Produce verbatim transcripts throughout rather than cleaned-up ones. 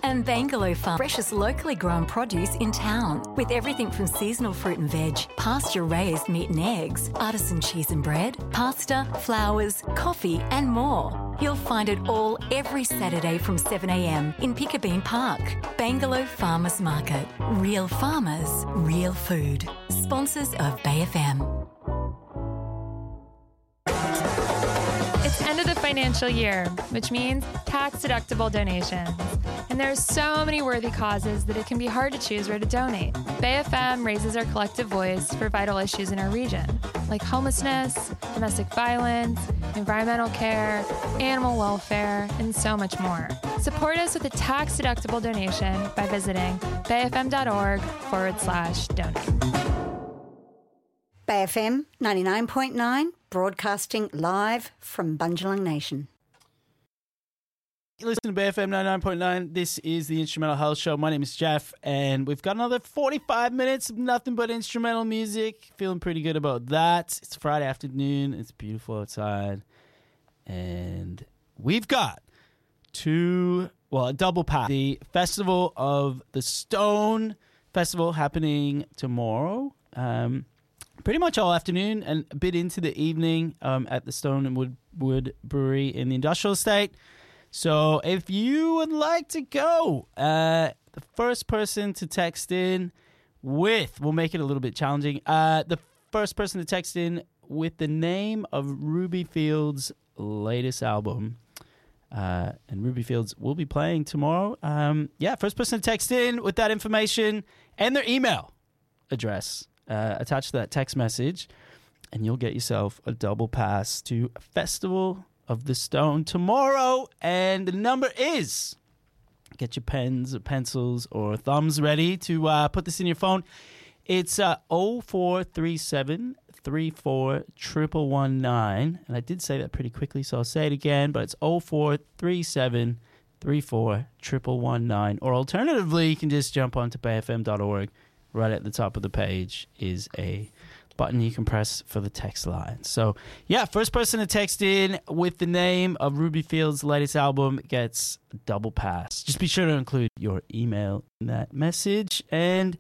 And Bangalow Farm, freshest locally grown produce in town. With everything from seasonal fruit and veg, pasture-raised meat and eggs, artisan cheese and bread, pasta, flowers, coffee and more. You'll find it all every Saturday from seven a m in Piccabeen Park. Bangalow Farmers Market. Real farmers, real food. Sponsors of Bay F M. It's end of the financial year, which means tax-deductible donations. And there are so many worthy causes that it can be hard to choose where to donate. Bay F M raises our collective voice for vital issues in our region, like homelessness, domestic violence, environmental care, animal welfare, and so much more. Support us with a tax-deductible donation by visiting bayfm.org forward slash donate. Bay F M ninety-nine point nine, broadcasting live from Bundjalung Nation. You listen to Bay F M ninety-nine point nine. This is the Instrumental Health Show. My name is Jeff, and we've got another forty-five minutes of nothing but instrumental music. Feeling pretty good about that. It's Friday afternoon. It's beautiful outside. And we've got two, well, a double pack. The Festival of the Stone Festival happening tomorrow. Um, pretty much all afternoon and a bit into the evening um, at the Stone and Wood, Wood Brewery in the Industrial Estate. So if you would like to go, uh, the first person to text in with, we'll make it a little bit challenging, uh, the first person to text in with the name of Ruby Fields' latest album, uh, and Ruby Fields will be playing tomorrow. Um, yeah, first person to text in with that information and their email address uh, attached to that text message, and you'll get yourself a double pass to Festival of the Stone tomorrow. And the number is, get your pens or pencils or thumbs ready to uh, put this in your phone. It's uh, oh four three seven, three four, one one one nine. And I did say that pretty quickly, so I'll say it again. But it's oh four three seven, three four, one one one nine. Or alternatively, you can just jump onto bay f m dot org. Right at the top of the page is a button you can press for the text line. So, yeah, first person to text in with the name of Ruby Fields' latest album gets a double pass. Just be sure to include your email in that message. And,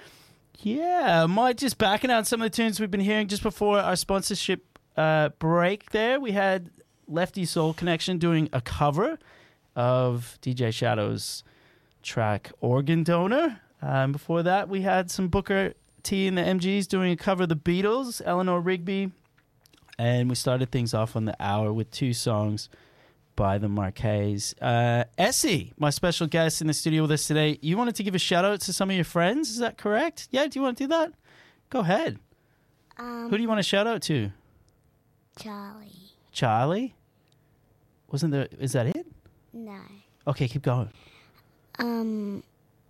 yeah, might just backing out some of the tunes we've been hearing just before our sponsorship uh, break there. We had Lefty Soul Connection doing a cover of D J Shadow's track Organ Donor. Um, before that, we had some Booker T and the M Gs doing a cover of the Beatles, Eleanor Rigby. And we started things off on the hour with two songs by the Marqués. Uh, Essie, my special guest in the studio with us today, you wanted to give a shout out to some of your friends, is that correct? Yeah, do you want to do that? Go ahead. Um, Who do you want to shout out to? Charlie. Charlie? Wasn't there, is that it? No. Okay, keep going. Um,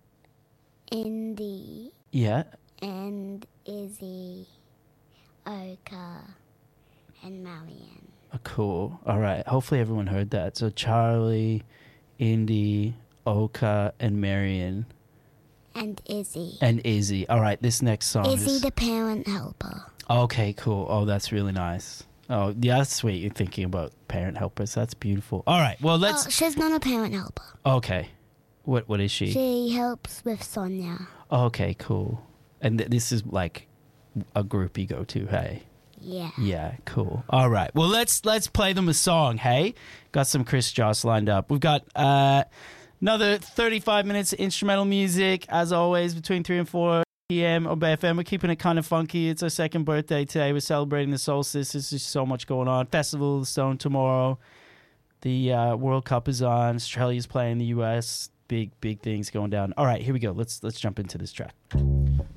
Indy. Yeah. And Izzy, Oka, and Marion. Oh, cool. All right. Hopefully everyone heard that. So Charlie, Indy, Oka, and Marion. And Izzy. And Izzy. All right. This next song Izzy is... the parent helper. Okay, cool. Oh, that's really nice. Oh, yeah, that's sweet. You're thinking about parent helpers. That's beautiful. All right. Well, let's... Oh, she's not a parent helper. Okay. What What is she? She helps with Sonia. Okay, cool. And th- this is like a group you go to, hey? Yeah. Yeah, cool. All right. Well, let's let's play them a song, hey? Got some Chris Joss lined up. We've got uh, another thirty-five minutes of instrumental music, as always, between three and four p.m. on Bay F M. We're keeping it kind of funky. It's our second birthday today. We're celebrating the solstice. There's just so much going on. Festival of the Stone tomorrow. The uh, World Cup is on. Australia's playing the U S. Big, big things going down. All right, here we go. Let's let's jump into this track.